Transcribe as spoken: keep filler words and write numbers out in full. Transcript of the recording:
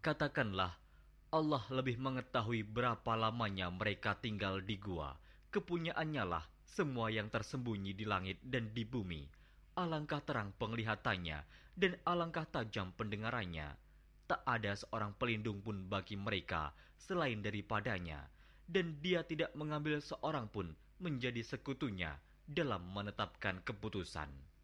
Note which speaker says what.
Speaker 1: Katakanlah, Allah lebih mengetahui berapa lamanya mereka tinggal di gua. Kepunyaannya lah semua yang tersembunyi di langit dan di bumi. Alangkah terang penglihatannya dan alangkah tajam pendengarannya. Tak ada seorang pelindung pun bagi mereka selain daripadanya, dan dia tidak mengambil seorang pun menjadi sekutunya dalam menetapkan keputusan.